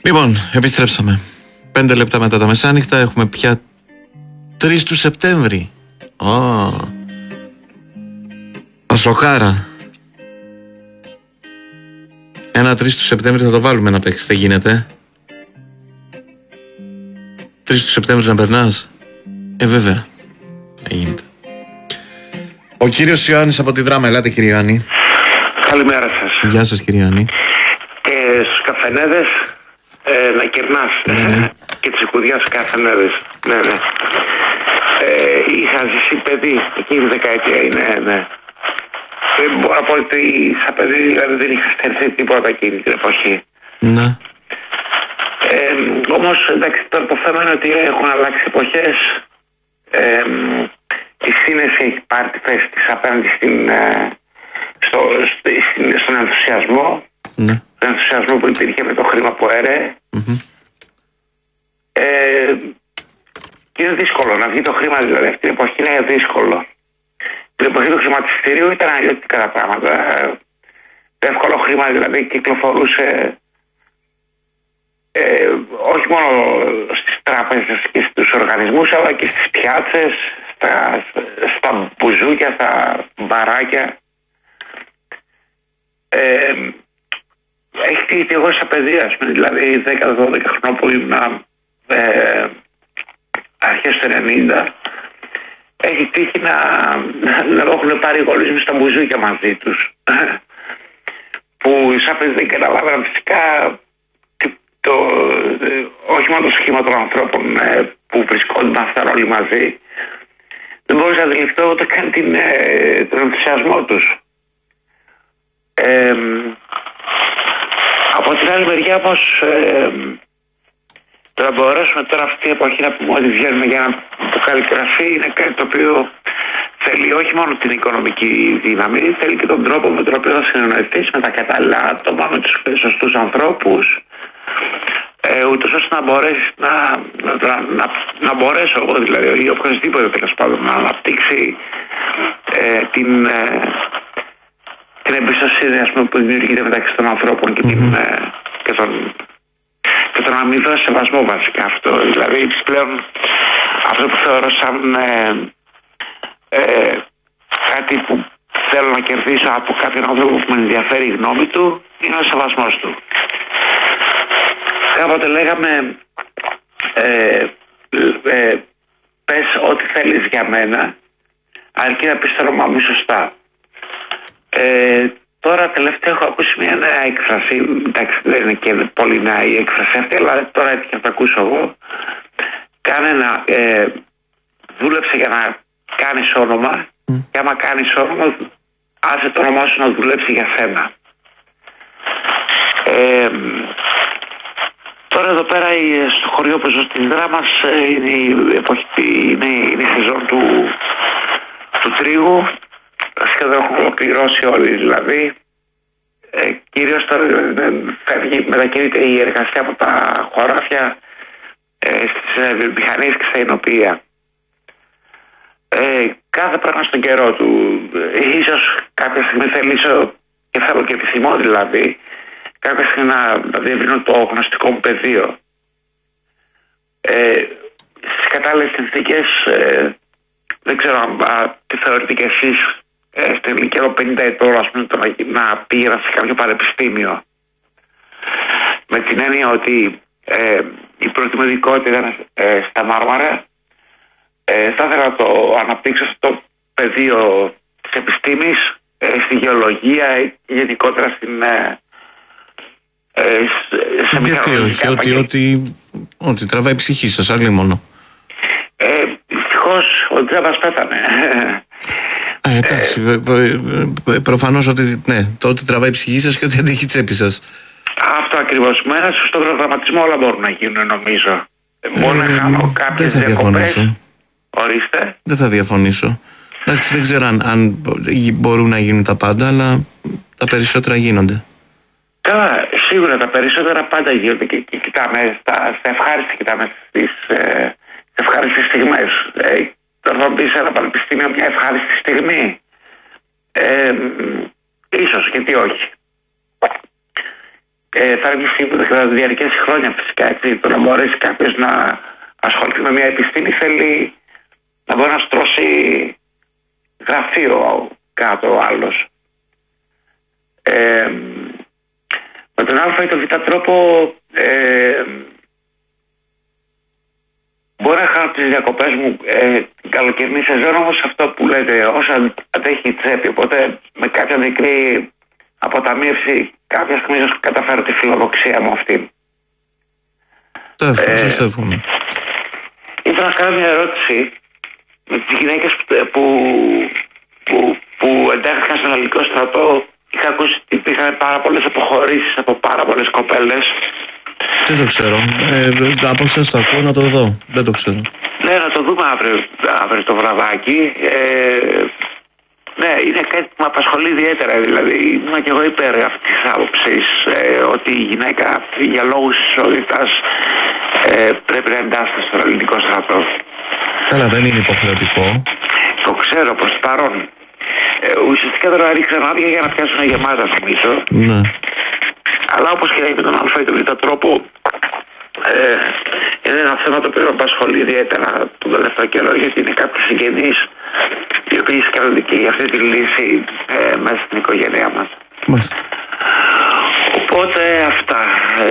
Λοιπόν, επιστρέψαμε. 5 λεπτά μετά τα μεσάνυχτα, έχουμε πια 3 του Σεπτέμβρη. Ασοκάρα. Ένα 3 του Σεπτέμβρη θα το βάλουμε να παίξει, δεν γίνεται. 3 του Σεπτέμβρη να περνάς. Βέβαια. Δεν γίνεται. Ο κύριος Ιωάννης από τη Δράμα. Ελάτε, κύριε Ιωάννη. Καλημέρα σας. Γεια σας, κύριε Ιωάννη. Και στους καφενέδες να κερνάς. Ναι. Και τις οικουδιάς καφενέδες. Ναι. Είχα ζήσει παιδί εκείνη η δεκαετία. Ναι. Μπορώ να πω ότι σαν παιδί δηλαδή, δεν είχα στερηθεί τίποτα εκείνη την εποχή. Ναι. Όμως εντάξει, τώρα το θέμα είναι ότι έχουν αλλάξει εποχές. Η σύνεση έχει πάρει τη θέση της απέναντι στον ενθουσιασμό. Ναι. Τον ενθουσιασμό που υπήρχε με το χρήμα που έρεε. Και είναι δύσκολο να βγει το χρήμα, δηλαδή αυτή την εποχή είναι δύσκολο. Την εποχή του χρηματιστηρίου ήταν αλλιώτικα τα πράγματα. Το εύκολο χρήμα δηλαδή κυκλοφορούσε όχι μόνο στις τράπεζες και στους οργανισμούς, αλλά και στις πιάτσες, στα μπουζούκια, στα μπαράκια. Έχει τύχει εγώ σαν παιδί, ας πούμε, δηλαδή 10-12 χρόνια που ήμουν αρχές του 90, έχει τύχει να έχουν πάρει γονείς μου στα μπουζούκια μαζί τους. Που σαν παιδί δεν καταλάβαιναν φυσικά όχι μόνο το σχήμα των ανθρώπων που βρισκόντουσαν όλοι μαζί. Δεν μπορούσα να αντιληφθώ ούτε καν τον ενθουσιασμό τους. Από την άλλη μεριά όμως το να μπορέσουμε τώρα αυτή την εποχή να πούμε ότι βγαίνουμε για ένα μπουκάλι κρασί είναι κάτι το οποίο θέλει όχι μόνο την οικονομική δύναμη, θέλει και τον τρόπο με τον οποίο θα συνεννοηθείς με τα κατάλληλα άτομα, με τους σωστούς ανθρώπους, ούτως ώστε να μπορέσεις να μπορέσω εγώ δηλαδή ή οποιοδήποτε τέλος πάντων να αναπτύξει την εμπιστοσύνη, ας πούμε, που δημιουργείται μεταξύ των ανθρώπων και τον αμοιβαίο σεβασμό βασικά αυτό. Δηλαδή πλέον αυτό που θεωρώ σαν κάτι που θέλω να κερδίσω από κάποιον άνθρωπο που με ενδιαφέρει η γνώμη του είναι ο σεβασμός του. Κάποτε λέγαμε πες ό,τι θέλεις για μένα αρκεί να πεις το όνομά μου σωστά. Τώρα τελευταία έχω ακούσει μια νέα έκφραση. Εντάξει, δεν είναι και πολύ νέα η έκφραση αυτή, αλλά τώρα έτυχε να το ακούσω εγώ. Δούλεψε για να κάνεις όνομα και άμα κάνεις όνομα άσε το όνομά σου να δουλέψει για σένα. Τώρα εδώ πέρα στο χωριό που ζω της Δράμας είναι η σεζόν του τρίγου. Σχεδόν έχουμε ολοκληρώσει όλοι δηλαδή. Κυρίως τώρα μετακινείται η εργασία από τα χωράφια στις βιομηχανίες και στα εινοποιεία. Κάθε πράγμα στον καιρό του. Ίσως κάποια στιγμή θελήσω και θέλω και επιθυμώ δηλαδή κάποια στιγμή να διευρύνω το γνωστικό μου πεδίο. Στις κατάλληλες συνθήκες δεν ξέρω τι θεωρείτε κι εσείς στην ηλικία 50 ετών, ας πούμε, να πήγαινα σε κάποιο πανεπιστήμιο. Με την έννοια ότι η πρώτη μου ειδικότητα ήταν στα Μάρμαρα. Θα ήθελα να το αναπτύξω στο πεδίο της επιστήμης, στη γεωλογία, γενικότερα σε γιατί όχι, ότι τραβάει η ψυχή σας, άλλη μόνο. Δυστυχώς ο Τζάμπας πέθανε. Εντάξει, προφανώς ότι ναι, το ότι τραβάει η ψυχή σας και ότι αντέχει η τσέπη σας. Αυτό ακριβώς. Με ένα σωστό προγραμματισμό όλα μπορούν να γίνουν, νομίζω. Μόνο να κάνω κάποιες διακοπές. Ορίστε. Δεν θα διαφωνήσω. Εντάξει, δεν ξέρω αν μπορούν να γίνουν τα πάντα, αλλά τα περισσότερα γίνονται. Καλά, σίγουρα τα περισσότερα πάντα γίνονται και κοιτάμε στα ευχάριστα, κοιτάμε στις ευχάριστες στιγμές. Τώρα θα μπει σε ένα πανεπιστήμιο μια ευχάριστη στιγμή. Ίσως, γιατί όχι. θα είναι και θα διαρκέσει χρόνια φυσικά. Έτσι. Το να μπορέσει κάποιος να ασχοληθεί με μια επιστήμη θέλει να μπορεί να στρώσει γραφείο κάτω ο άλλος. Με τον α ή τον β τρόπο μπορώ να χάνω τις διακοπές μου την καλοκαιρινή σεζόν, όμως αυτό που λέτε, όσο αντέχει η τσέπη, οπότε με κάποια μικρή αποταμίευση κάποια στιγμή να καταφέρω τη φιλοδοξία μου αυτή. Σωστό εύχομαι. Ήθελα να κάνω μια ερώτηση με τις γυναίκες που εντάχθηκαν στον Ελληνικό στρατό. Είχα ακούσει ότι υπήρχαν πάρα πολλές αποχωρήσεις από πάρα πολλές κοπέλες. Δεν το ξέρω. Από εσάς το ακούω, να το δω. Δεν το ξέρω. Ναι, να το δούμε αύριο το βραδάκι. Ναι, είναι κάτι που με απασχολεί ιδιαίτερα. Δηλαδή, ήμουν και εγώ υπέρ αυτής της άποψης ότι η γυναίκα για λόγους ισότητας πρέπει να εντάσσεται στον Ελληνικό στρατό. Καλά, δεν είναι υποχρεωτικό. Το ξέρω προς το παρόν. Ουσιαστικά τώρα ρίξαν άδεια για να πιάσουν γεμάτα, νομίζω. Ναι. Αλλά όπως και με τον α ή τον β τρόπο, είναι ένα θέμα το οποίο με απασχολεί ιδιαίτερα τον τελευταίο καιρό, γιατί είναι κάποιοι συγγενείς οι οποίοι σκέφτονται και για αυτή τη λύση μέσα στην οικογένειά μας. Μάλιστα. Οπότε αυτά.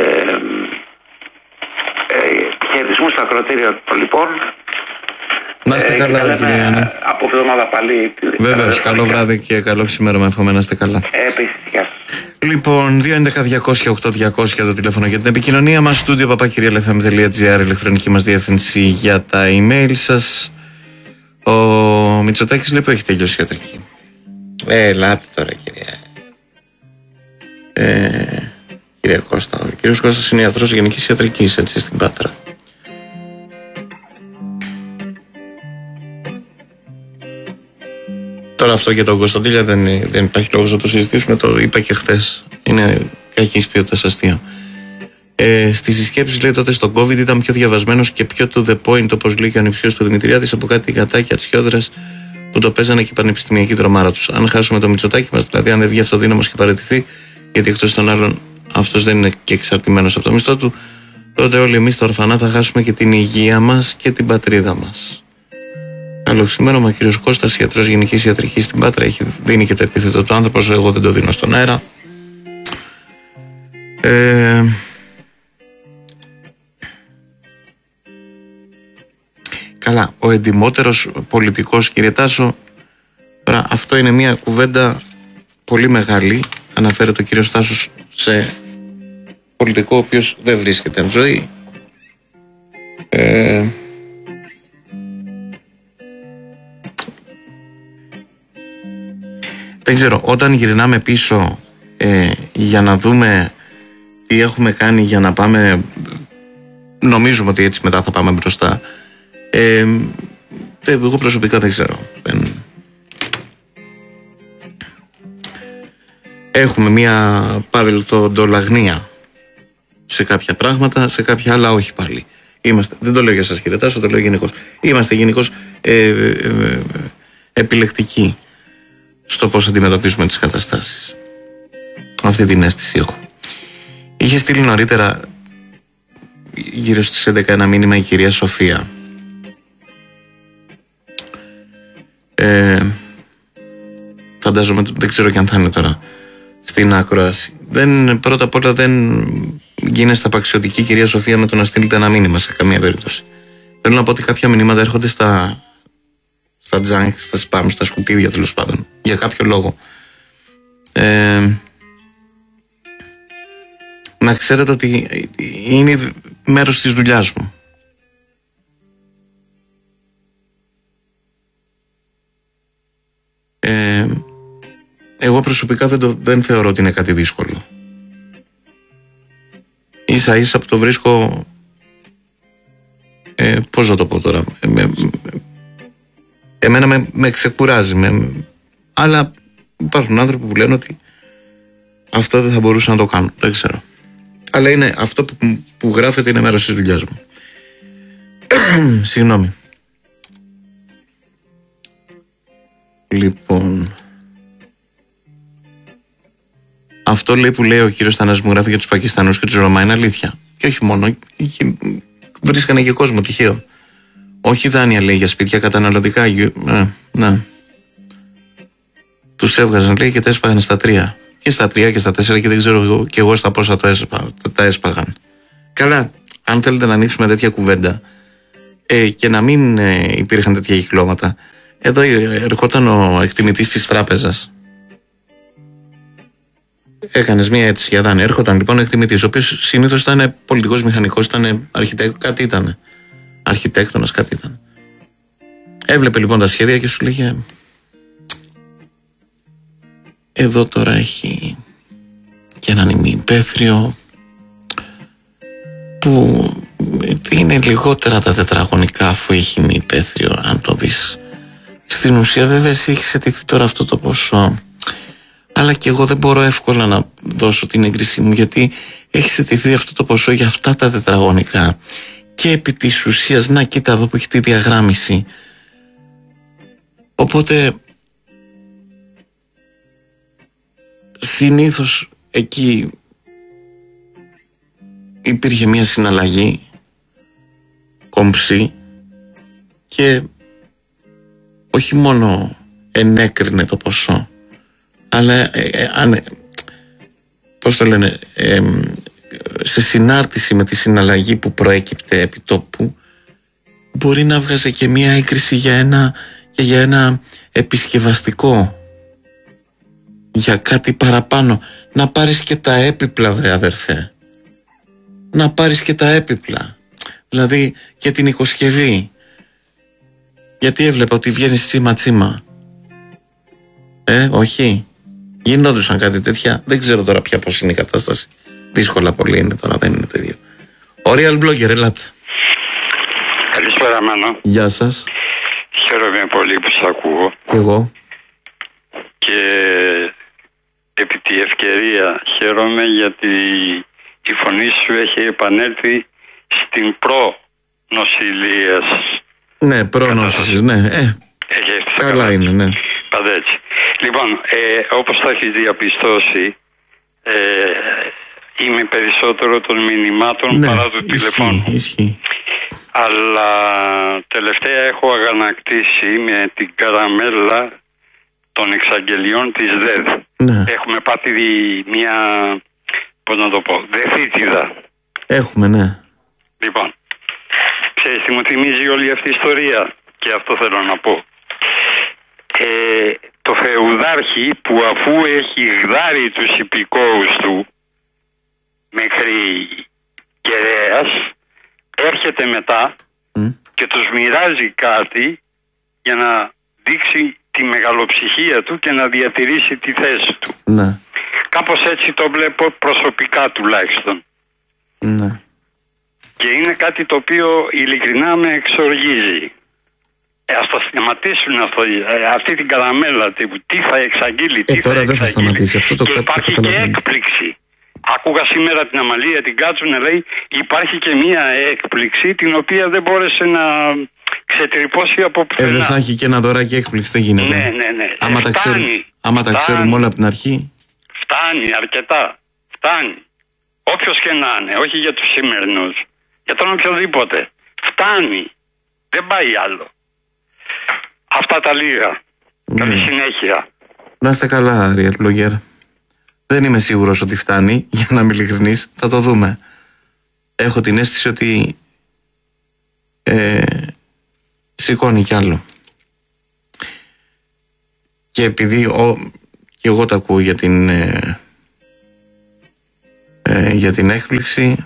Χαιρετισμούς στο ακροατήριο λοιπόν. Να είστε καλά, κύριε Γιάννη. Από εβδομάδα πάλι. Βέβαιως, καλό βράδυ και καλό ξημέρωμα. Εύχομαι να είστε καλά. Επίσης, γεια σας. Λοιπόν, 211-200-8200 το τηλέφωνο για την επικοινωνία μας. studio@kyrialfm.gr, ηλεκτρονική μας διεύθυνση για τα email σας. Ο Μητσοτάκης λέει που έχει τελειώσει η ιατρική. Ελάτε τώρα, κύριε Κώστα. Ο κύριος Κώστας είναι ιατρός γενικής ιατρικής, έτσι, στην Πάτρα. Τώρα αυτό για τον Κωνσταντήλια δεν υπάρχει λόγος να το συζητήσουμε, το είπα και χθες. Είναι κακής ποιότητας αστείο. Στις συσκέψεις λέει τότε στο COVID ήταν πιο διαβασμένος και πιο to the point, όπως λέει και ο ανιψιός του Δημητριάδης, από κάτι γατάκια τσιόδρας που το παίζανε και η πανεπιστημιακή τρομάρα τους. Αν χάσουμε το Μητσοτάκη μας, δηλαδή αν δεν βγει αυτοδύναμος και παραιτηθεί, γιατί εκτός των άλλων αυτός δεν είναι και εξαρτημένος από το μισθό του, τότε όλοι εμείς τα ορφανά θα χάσουμε και την υγεία μας και την πατρίδα μας. Καλό ξημέρωμα, κύριος Κώστας, ιατρός γενικής ιατρικής στην Πάτρα. Έχει δίνει και το επίθετο του άνθρωπος, εγώ δεν το δίνω στον αέρα. Καλά, ο εντιμότερος πολιτικός, κύριε Τάσο, τώρα αυτό είναι μια κουβέντα πολύ μεγάλη. Αναφέρεται ο κύριος Τάσος σε πολιτικό ο οποίος δεν βρίσκεται εν ζωή. Δεν ξέρω, όταν γυρνάμε πίσω για να δούμε τι έχουμε κάνει για να πάμε, νομίζουμε ότι έτσι μετά θα πάμε μπροστά. Εγώ προσωπικά δεν ξέρω. Έχουμε μια παρελθοντολαγνία σε κάποια πράγματα, σε κάποια άλλα όχι πάλι. Δεν το λέω για σας, κύριε Τάσο, το λέω γενικώς. Είμαστε γενικώς επιλεκτικοί στο πώς αντιμετωπίζουμε τις καταστάσεις. Αυτή την αίσθηση έχω. Είχε στείλει νωρίτερα, γύρω στις 11, ένα μήνυμα η κυρία Σοφία. Φαντάζομαι, δεν ξέρω και αν θα είναι τώρα στην ακρόαση. Πρώτα απ' όλα δεν γίνεστε απαξιωτική, κυρία Σοφία, με το να στείλετε ένα μήνυμα σε καμία περίπτωση. Θέλω να πω ότι κάποια μηνύματα έρχονται στα junk, στα spam, στα σκουπίδια τέλος πάντων, για κάποιο λόγο. Να ξέρετε ότι είναι μέρος της δουλειάς μου. Εγώ προσωπικά δεν θεωρώ ότι είναι κάτι δύσκολο. Ίσα ίσα που το βρίσκω, πώς να το πω τώρα, εμένα με ξεκουράζει, αλλά υπάρχουν άνθρωποι που λένε ότι αυτό δεν θα μπορούσα να το κάνω, δεν ξέρω. Αλλά είναι αυτό που γράφεται, είναι μέρος της δουλειάς μου. Συγγνώμη. Λοιπόν, Αυτό λέει που λέει ο κύριος Θανασμογράφη για τους Πακιστανούς και τους Ρωμά είναι αλήθεια. Και όχι μόνο, βρίσκανε και κόσμο τυχαίο. Όχι δάνεια, λέει, για σπίτια καταναλωτικά. Ναι. Τους έβγαζαν, λέει, και τα έσπαγαν στα 3. Και στα 3 και στα 4 και δεν ξέρω και εγώ στα πόσα τα έσπαγαν. Καλά, αν θέλετε να ανοίξουμε τέτοια κουβέντα και να μην υπήρχαν τέτοια κυκλώματα, εδώ ερχόταν ο εκτιμητής της τράπεζας. Έκανες μία αίτηση για δάνεια. Έρχονταν λοιπόν ο εκτιμητής, ο οποίος συνήθως ήταν πολιτικός μηχανικός, ήταν κάτι ήταν. Αρχιτέκτονας, κάτι ήταν. Έβλεπε λοιπόν τα σχέδια και σου λέγε: εδώ τώρα έχει και έναν ημιυπαίθριο που είναι λιγότερα τα τετραγωνικά, αφού έχει ημιυπαίθριο, αν το δεις. Στην ουσία βέβαια εσύ έχεις αιτηθεί τώρα αυτό το ποσό, αλλά και εγώ δεν μπορώ εύκολα να δώσω την έγκρισή μου, γιατί έχεις αιτηθεί αυτό το ποσό για αυτά τα τετραγωνικά. Και επί της ουσίας, να κοίτα εδώ που έχει τη διαγράμμιση. Οπότε συνήθως εκεί υπήρχε μια συναλλαγή κομψή και όχι μόνο ενέκρινε το ποσό, αλλά πώς το λένε, σε συνάρτηση με τη συναλλαγή που προέκυπτε επί τόπου, μπορεί να βγάζει και μία έγκριση για ένα επισκευαστικό, για κάτι παραπάνω. Να πάρεις και τα έπιπλα, βρε αδερφέ, να πάρεις και τα έπιπλα, δηλαδή και την οικοσκευή, γιατί έβλεπα ότι βγαίνεις τσίμα όχι, γινόντουσαν κάτι τέτοια. Δεν ξέρω τώρα πια πώς είναι η κατάσταση. Δύσκολα πολύ είναι τώρα, δεν είναι το ίδιο. Ο Real Blogger, ελάτε. Καλησπέρα, Μάνο. Γεια σας. Χαίρομαι πολύ που σας ακούω. Και εγώ. Και επί τη ευκαιρία χαίρομαι γιατί η φωνή σου έχει επανέλθει στην προ-νοσηλείας. Ναι, προ-νοσηλείας, ναι. Καλά είναι, ναι. Πάντα έτσι. Λοιπόν, όπως θα έχεις διαπιστώσει, είμαι περισσότερο των μηνυμάτων, ναι, παρά του τηλεφώνου. Ισχύει. Αλλά τελευταία έχω αγανακτήσει με την καραμέλα των εξαγγελιών της ΔΕΔ. Ναι. Έχουμε πάθει μια, πώς να το πω, δεθήτιδα. Έχουμε, ναι. Λοιπόν, ξέρεις τι μου θυμίζει όλη αυτή η ιστορία, και αυτό θέλω να πω. Το φεουδάρχη που αφού έχει γδάρει τους υπηκόους του μέχρι κεραίας, έρχεται μετά και τους μοιράζει κάτι για να δείξει τη μεγαλοψυχία του και να διατηρήσει τη θέση του. Ναι. Κάπως έτσι το βλέπω προσωπικά τουλάχιστον. Ναι. Και είναι κάτι το οποίο ειλικρινά με εξοργίζει. Ας το σταματήσουν αυτή την καραμέλα τύπου. Τι θα εξαγγείλει, τι τώρα δεν θα σταματήσει αυτό το και υπάρχει και έκπληξη. Άκουγα σήμερα την Αμαλία την Κάτσου να λέει υπάρχει και μία έκπληξη την οποία δεν μπόρεσε να ξετρυπώσει από πουθενά. Δεν θα έχει και ένα δωράκι έκπληξη, δεν γίνεται. Ναι. Άμα τα ξέρουμε όλα από την αρχή. Φτάνει αρκετά. Φτάνει. Όποιος και να είναι, όχι για τους σημερινούς. Για τον οποιοδήποτε. Φτάνει. Δεν πάει άλλο. Αυτά τα λίγα. Καλή συνέχεια. Να είστε καλά, Real Blogger. Δεν είμαι σίγουρος ότι φτάνει, για να είμαι ειλικρινής. Θα το δούμε. Έχω την αίσθηση ότι σηκώνει κι άλλο. Και επειδή και εγώ τα ακούω για την έκπληξη,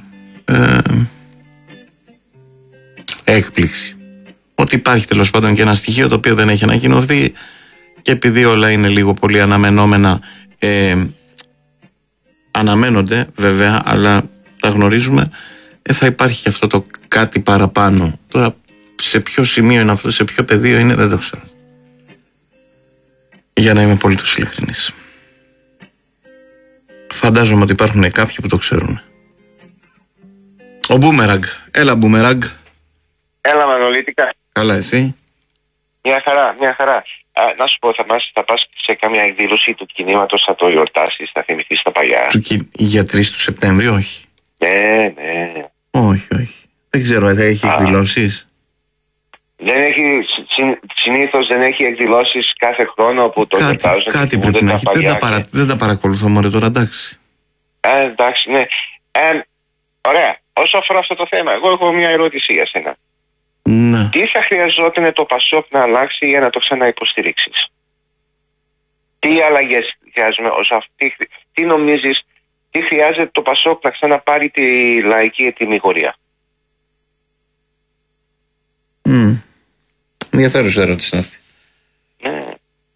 έκπληξη. Ότι υπάρχει τέλος πάντων και ένα στοιχείο το οποίο δεν έχει ανακοινωθεί, και επειδή όλα είναι λίγο πολύ αναμενόμενα, αναμένονται βέβαια, αλλά τα γνωρίζουμε, θα υπάρχει και αυτό το κάτι παραπάνω. Τώρα σε ποιο σημείο είναι αυτό, σε ποιο πεδίο είναι, δεν το ξέρω, για να είμαι πολύ τόσο ειλικρινής. Φαντάζομαι ότι υπάρχουν κάποιοι που το ξέρουν. Ο Μπούμεραγκ. Έλα Μπούμεραγκ. Έλα Μανολίτικα. Καλά, εσύ? Μια χαρά. Να σου πω, θα πας σε καμία εκδήλωση του κινήματος, θα το γιορτάσεις, θα θυμηθείς τα παλιά? Για 3 του Σεπτέμβρη, όχι. Ναι. Όχι. Δεν ξέρω, έχει εκδηλώσεις. Συνήθως δεν έχει εκδηλώσεις κάθε χρόνο που το γιορτάζουν. Κάτι πρέπει να έχει. Δεν τα παρακολουθώ μωρέ τώρα, εντάξει. Εντάξει, ναι. Ωραία. Όσο αφορά αυτό το θέμα, εγώ έχω μια ερώτηση για σένα. Ναι. Τι θα χρειαζόταν το ΠΑΣΟΚ να αλλάξει για να το ξαναυποστηρίξεις? Τι αλλαγές χρειάζομαι τι νομίζεις, τι χρειάζεται το ΠΑΣΟΚ να ξαναπάρει τη λαϊκή ετοιμιγορία? Ενδιαφέρουσα ερώτηση αυτή. Ναι.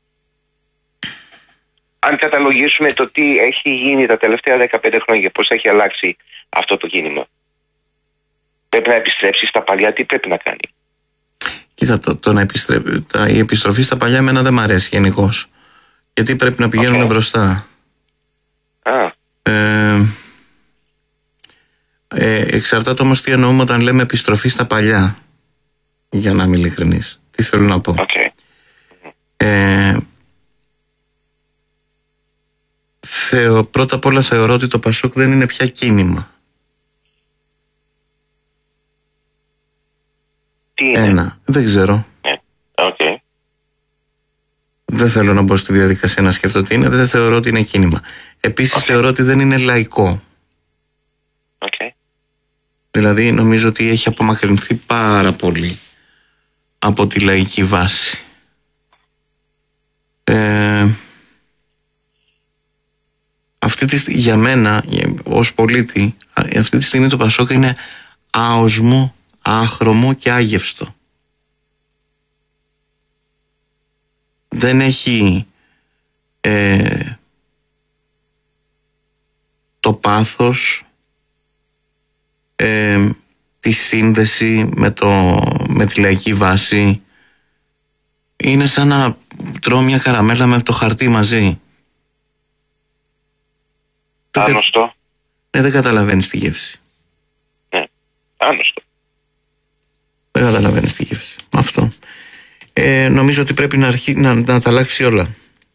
Αν καταλογίσουμε το τι έχει γίνει τα τελευταία 15 χρόνια, πώς έχει αλλάξει αυτό το κίνημα, πρέπει να επιστρέψει στα παλιά, τι πρέπει να κάνει? Κοίτα, η επιστροφή στα παλιά εμένα δεν μ' αρέσει γενικώς. Γιατί πρέπει να πηγαίνουν μπροστά. Εξαρτάται όμως τι εννοούμε όταν λέμε επιστροφή στα παλιά. Για να είμαι ειλικρινής. Τι θέλω να πω. Πρώτα απ' όλα θεωρώ ότι το ΠΑΣΟΚ δεν είναι πια κίνημα. Τι είναι? Δεν ξέρω. Δεν θέλω να μπω στη διαδικασία να σκεφτώ τι είναι. Δεν θεωρώ ότι είναι κίνημα. Επίσης θεωρώ ότι δεν είναι λαϊκό. Δηλαδή νομίζω ότι έχει απομακρυνθεί πάρα πολύ από τη λαϊκή βάση. Για μένα ως πολίτη αυτή τη στιγμή το ΠΑΣΟΚ είναι άοσμο, άχρωμο και άγευστο. Δεν έχει το πάθος, τη σύνδεση με τη λαϊκή βάση. Είναι σαν να τρώω μια καραμέλα με το χαρτί μαζί. Άνωστο. Δεν καταλαβαίνεις τη γεύση. Ναι, άνωστο. Δεν καταλαβαίνεις τη γεύση. Αυτό. Νομίζω ότι πρέπει να τα αλλάξει όλα.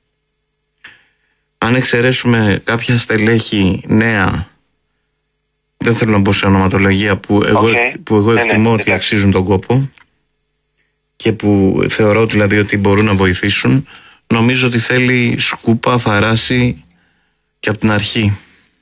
Αν εξαιρέσουμε κάποια στελέχη νέα, δεν θέλω να μπω σε ονοματολογία που εγώ εκτιμώ ότι αξίζουν τον κόπο και που θεωρώ δηλαδή ότι μπορούν να βοηθήσουν, νομίζω ότι θέλει σκούπα, φαράση και από την αρχή.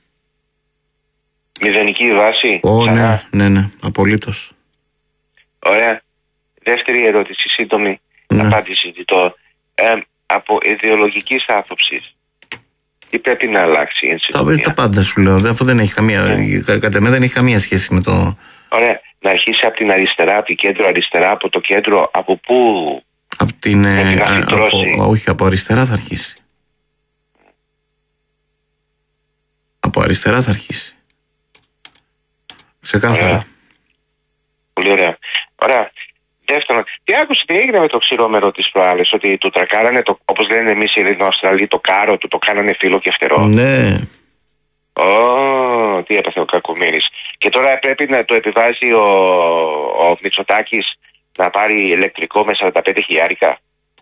Μηδενική βάση. Ναι, απολύτως. Ωραία. Δεύτερη ερώτηση, σύντομη απάντηση ζητώ. Από ιδεολογικής άποψης, τι πρέπει να αλλάξει? Τα πάντα σου λέω, αφού δεν έχει κατά μένα δεν έχει καμία σχέση με το... Ωραία. Να αρχίσει από την αριστερά, από την κέντρο αριστερά, από το κέντρο, από πού? Από την... όχι, από αριστερά θα αρχίσει. Από αριστερά θα αρχίσει. Ξεκάθαρα. Πολύ ωραία. Ωραία. Δεύτερον, τι άκουσε, τι έγινε με το ξηρόμερο της προάλλες, ότι του τρακάρανε, όπως λένε εμείς οι Ελληνοαυστραλοί, το κάρο του, το κάνανε φύλλο και φτερό. Ναι. Τι έπαθε ο Κακομοίρης. Και τώρα πρέπει να το επιβάζει ο Μητσοτάκης να πάρει ηλεκτρικό με 45 χιλιάρικα.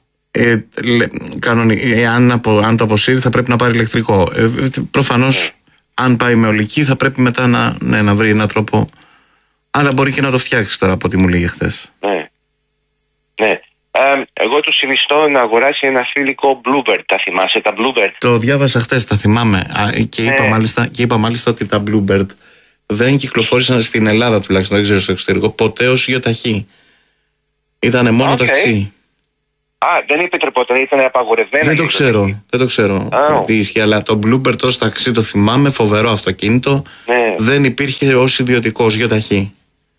Αν το αποσύρει θα πρέπει να πάρει ηλεκτρικό. Προφανώς αν πάει με ολική θα πρέπει μετά να βρει έναν τρόπο. Αλλά μπορεί και να το φτιάξει τώρα από ό,τι μου λέγε χθες. Ναι. Εγώ του συνιστώ να αγοράσει ένα θηλυκό Bluebird. Τα θυμάσαι τα Bluebird? Το διάβασα χθες, τα θυμάμαι. Και είπα μάλιστα ότι τα Bluebird δεν κυκλοφόρησαν στην Ελλάδα, τουλάχιστον δεν ξέρω στο εξωτερικό, ποτέ ως γιοταχή. Ήτανε μόνο ταξί. Δεν επιτρεπόταν, ήταν απαγορευμένο. Δεν το ξέρω τι ισχύει, αλλά το Bluebird ως ταξί το θυμάμαι, φοβερό αυτοκίνητο. Δεν υπήρχε ως ιδιωτικό, ως γιοταχή.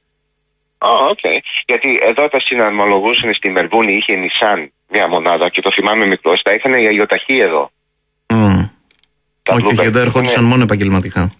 Γιατί εδώ τα συναρμολογούσαν στη Μελβούνη, είχε Nissan μια μονάδα και το θυμάμαι μικρός, τα είχαν για γιοταχή εδώ. Όχι, εδώ ερχόντουσαν μόνο επαγγελματικά.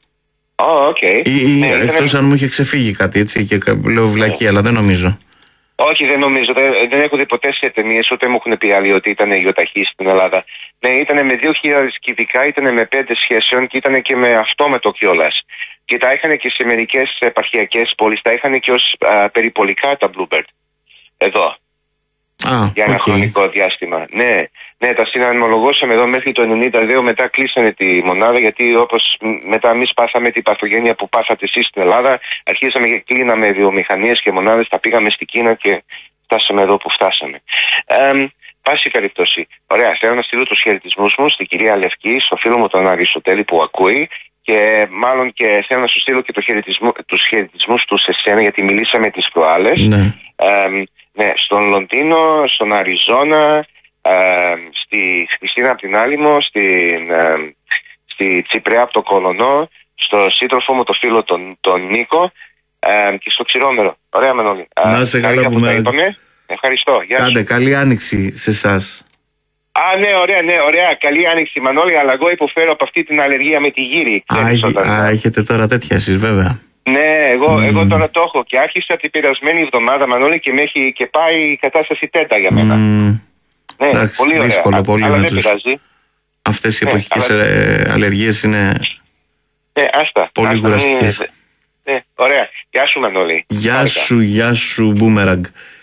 Ή εκτός αν μου είχε ξεφύγει κάτι έτσι και λέω βλακή, αλλά δεν νομίζω. Όχι, δεν νομίζω. Δεν έχω δει ποτέ σε ταινίες, ούτε μου έχουν πει άλλοι ότι ήταν γιοταχή στην Ελλάδα. Ναι, ήταν με 2.000 κυβικά, ήταν με 5 σχέσεων και ήταν και με αυτόματο κιόλας. Και τα είχαν και σε μερικές επαρχιακές πόλεις, τα είχαν και ως περιπολικά τα Bluebird. Εδώ. για ένα χρονικό διάστημα. Ναι, τα συναρμολογώσαμε εδώ μέχρι το 92, μετά κλείσανε τη μονάδα, γιατί όπως μετά εμείς πάθαμε την παθογένεια που πάθατε εσείς στην Ελλάδα, αρχίσαμε και κλείναμε βιομηχανίες και μονάδες, τα πήγαμε στην Κίνα και φτάσαμε εδώ που φτάσαμε. Πάση περιπτώσει, ωραία, θέλω να στείλω τους χαιρετισμούς μου στην κυρία Λευκή, στο φίλο μου τον Αριστοτέλη που ακούει, και μάλλον και θέλω να σου στείλω και τους χαιρετισμούς του σε σένα, γιατί μιλήσαμε τις προάλλες. Ναι, στον Λονδίνο, στον Αριζόνα, στη Χριστίνα από την Άλυμο, στη Τσιπρέα από το Κολονό, στο σύντροφο μου το φίλο τον Νίκο και στο Ξηρόμερο. Ωραία, Μανώλη. Να σε καλά που με είπαμε. Ευχαριστώ. Γεια Κάντε καλή άνοιξη σε εσάς. Ναι, ωραία. Καλή άνοιξη, Μανώλη, αλλά εγώ υποφέρω από αυτή την αλλεργία με τη γύρι. Έχετε τώρα τέτοια εσείς, βέβαια. Ναι, εγώ τώρα το έχω και άρχισα την περασμένη εβδομάδα, Μανώλη, και με έχει και πάει η κατάσταση τέτα για μένα. Ναι, εντάξει, πολύ δύσκολο, ωραία. πολύ Αλλά να δεν πειράζει. Αυτές οι εποχικές αλλεργίες είναι πολύ κουραστικές. Ναι, ωραία. Γεια σου, Μανώλη. Γεια σου, Μπούμεραγκ.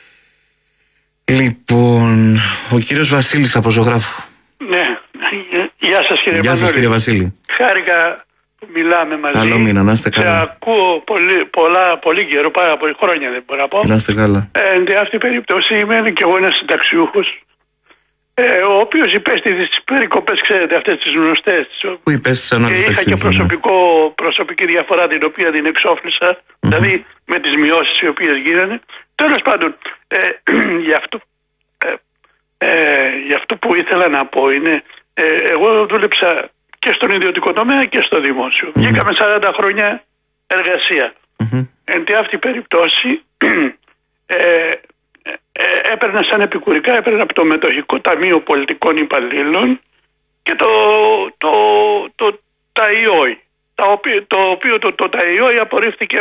Λοιπόν, ο κύριος Βασίλης από Ζωγράφου. Ναι, γεια σας κύριε Μανώλη. Γεια σας κύριε Βασίλη. Χάρηκα που μιλάμε μαζί. Καλό μήνα, να είστε καλά. Σε ακούω πολύ καιρό, πάρα πολύ χρόνια δεν μπορώ να πω. Να είστε καλά. Εν αυτή την περίπτωση είμαι και εγώ ένας συνταξιούχος, ο οποίος υπέστη τις περικοπές, ξέρετε, αυτές τις γνωστές. Πού υπέστησαν όλοι. Και είχα και προσωπική διαφορά την οποία την εξόφλησα, δηλαδή με τις μειώσεις οι οποίες γίνανε. Τέλος πάντων, γι' αυτό που ήθελα να πω είναι, εγώ δούλεψα και στον ιδιωτικό τομέα και στο δημόσιο. Βγήκαμε 40 χρόνια εργασία. Εν τη αυτή περιπτώσει έπαιρνα σαν επικουρικά, έπαιρνα από το Μετοχικό Ταμείο Πολιτικών Υπαλλήλων και το ΤΑΙΟΙ, το οποίο το ΤΑΙΟΙ απορρίφθηκε,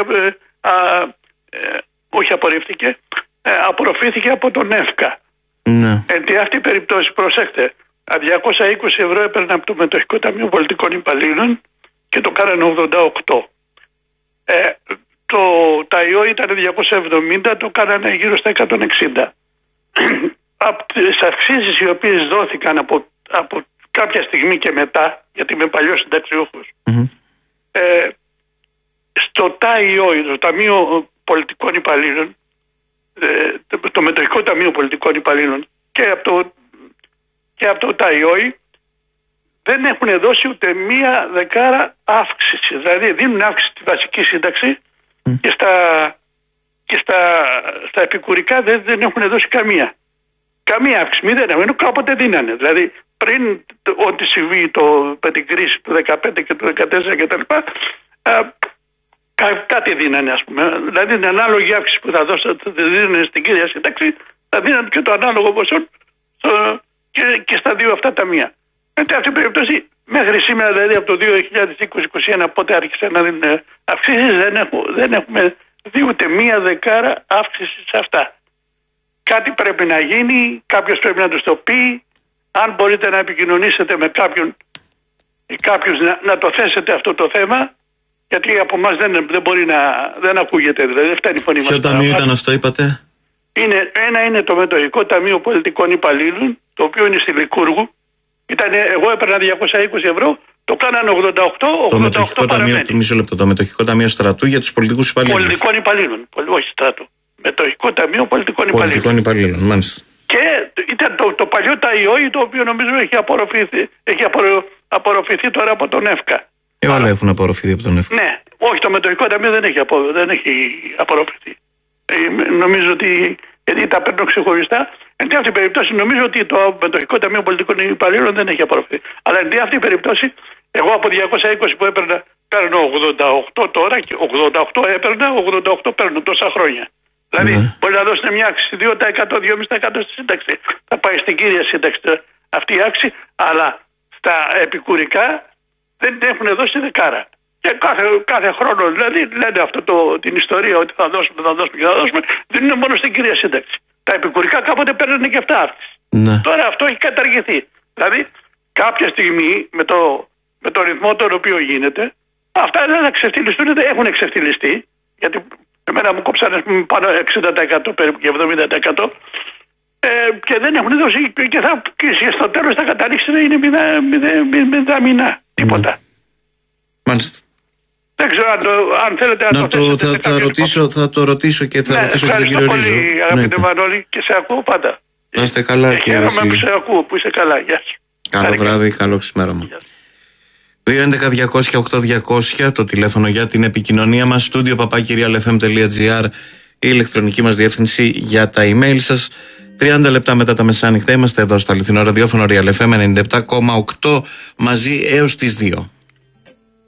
απορροφήθηκε από τον ΕΦΚΑ. Εν τη αυτή περιπτώσει, προσέξτε, 220 ευρώ έπαιρνα από το Μετοχικό Ταμείο Πολιτικών Υπαλλήλων και το κάνανε 88. Το ΤΑΙΟ ήταν 270, το κάνανε γύρω στα 160. Από τις αυξήσεις οι οποίες δόθηκαν από κάποια στιγμή και μετά, γιατί είμαι παλιός συνταξιούχος, στο ΤΑΙΟ, το Ταμείο Πολιτικών Υπαλλήλων, το Μετοχικό Ταμείο Πολιτικών Υπαλλήλων και από το ΤΑΙΟΙ δεν έχουν δώσει ούτε μία δεκάρα αύξηση. Δηλαδή δίνουν αύξηση στη βασική σύνταξη και στα επικουρικά δεν έχουν δώσει καμία αύξηση. Μηδέν, ενώ κάποτε δίνανε. Δηλαδή πριν ό,τι συμβεί με την κρίση του 2015 και του 2014 κτλ. Κάτι δίνανε, ας πούμε. Δηλαδή την ανάλογη αύξηση που θα δίνανε στην κύρια σύνταξη, θα δίνανε και το ανάλογο ποσό και στα δύο αυτά ταμεία. Εν αυτή την περίπτωση, μέχρι σήμερα, δηλαδή από το 2020-2021, πότε άρχισε να δίνουν αυξήσεις, δεν έχουμε δει ούτε μία δεκάρα αύξηση σε αυτά. Κάτι πρέπει να γίνει, κάποιος πρέπει να τους το πει. Αν μπορείτε να επικοινωνήσετε με κάποιον ή κάποιους να το θέσετε αυτό το θέμα, γιατί από εμάς δεν μπορεί δεν ακούγεται, δηλαδή δεν φτάνει η φωνή μας. Ποιο ταμείο ήταν αυτό, είπατε? Ένα είναι το Μετοχικό Ταμείο Πολιτικών Υπαλλήλων, το οποίο είναι στη Λικούργου. Εγώ έπαιρνα 220 ευρώ, το κάνανε 88. Το Μετοχικό Ταμείο, μισό λεπτό, το Μετοχικό Ταμείο Στρατού για τους πολιτικούς υπαλλήλους. Πολιτικών υπαλλήλων, όχι στρατού. Μετοχικό Ταμείο Πολιτικών Υπαλλήλων, μάλιστα. Και ήταν το παλιό ΤΑΙΟΙ, το οποίο νομίζω έχει απορροφηθεί τώρα από τον ΕΦΚΑ. Όλα έχουν απορροφηθεί από τον ΕΦΚΑ. Ναι, όχι, το Μετοχικό Ταμείο δεν έχει απορροφηθεί. Νομίζω ότι, γιατί τα παίρνω ξεχωριστά, εν αυτή την περίπτωση νομίζω ότι το Μετοχικό Ταμείο Πολιτικών Υπαλλήλων δεν έχει απορροφηθεί. Αλλά εν αυτή την περίπτωση, εγώ από 220 που έπαιρνα, παίρνω 88 τώρα και 88 έπαιρνα, 88 παίρνω τόσα χρόνια. Δηλαδή μπορεί να δώσουν μια αύξηση 2%, 2,5% στη σύνταξη. Θα πάει στην κύρια σύνταξη αυτή η αύξηση, αλλά στα επικουρικά δεν έχουν δώσει δεκάρα. Και κάθε χρόνο δηλαδή λένε την ιστορία ότι θα δώσουμε, δίνουν μόνο στην κυρία σύνταξη. Τα επικουρικά κάποτε παίρνουν και αυτά αύξηση. Τώρα αυτό έχει καταργηθεί. Δηλαδή κάποια στιγμή με το ρυθμό τον οποίο γίνεται, αυτά δεν θα ξεφτυλιστούν, δεν έχουν εξεφτυλιστεί, γιατί εμένα μου κόψανε πάνω 60% περίπου και 70%. και δεν έχουν δώσει και στο τέλος θα καταλήξει να είναι μηδαμινά. Τίποτα. Μάλιστα. Δεν ξέρω αν θέλετε να το θέσετε. Θα το ρωτήσω και θα ρωτήσω και τον κύριο Ρίζο. Ευχαριστώ πολύ, αγαπητέ Μανώλη, και σε ακούω πάντα. Να είστε καλά, κύριε Βασίλη. Χαίρομαι που σε ακούω, που είσαι καλά. Γεια σου. Καλό βράδυ, καλό ξημέρωμα. 211-200-8200 το τηλέφωνο για την επικοινωνία μας. Studio papakirialfm.gr η ηλεκτρονική μας διεύθυνση για τα email σας. 30 λεπτά μετά τα μεσάνυχτα είμαστε εδώ στο αληθινό ραδιόφωνο Real FM 97,8 μαζί έως τις 2.